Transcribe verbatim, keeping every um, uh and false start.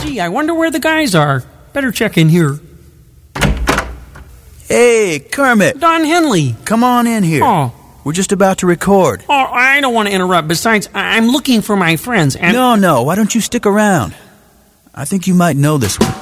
Gee, I wonder where the guys are. Better check in here. Hey, Kermit. Don Henley. Come on in here. Oh. We're just about to record. Oh, I don't want to interrupt. Besides, I- I'm looking for my friends, and... No, no, why don't you stick around? I think you might know this one.